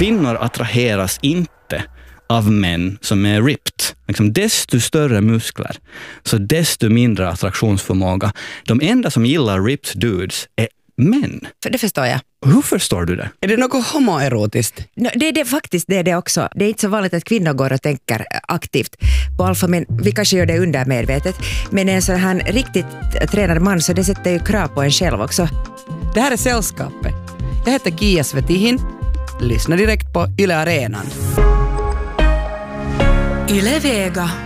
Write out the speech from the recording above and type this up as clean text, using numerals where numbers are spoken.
kvinnor attraheras inte av män som är ripped. Liksom desto större muskler, så desto mindre attraktionsförmåga. De enda som gillar ripped dudes är män. För det förstår jag. Hur förstår du det? Är det något homoerotiskt? Det är faktiskt det också. Det är inte så vanligt att kvinnor går och tänker aktivt på alfa, men vi kanske gör det undermedvetet. Men en sån här riktigt tränad man, så det sätter ju krav på en själv också. Det här är Sällskapet. Jag heter Kia Svetihin. Lyssna direkt på Yle Arenan. Yle Vega.